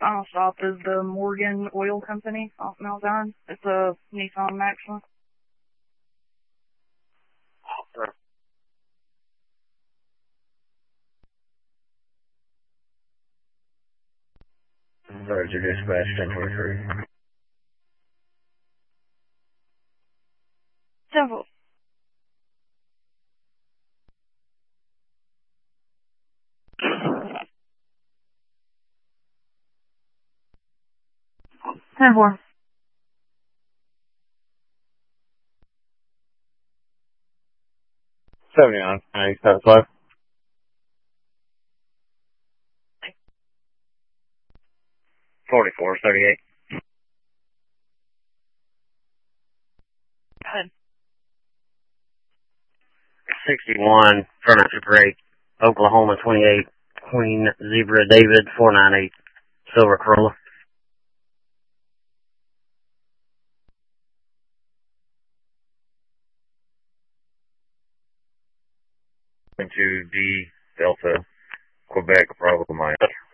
final stop is the Morgan Oil Company off Malvern. It's a Nissan Maxima. Roger, dispatch 1043. Several. 10-4. $79, 975. 44, 38. Go ahead. 61, Furniture Break, Oklahoma 28, Queen Zebra David 498, Silver Corolla. To D Delta, Quebec, Bravo, Mike.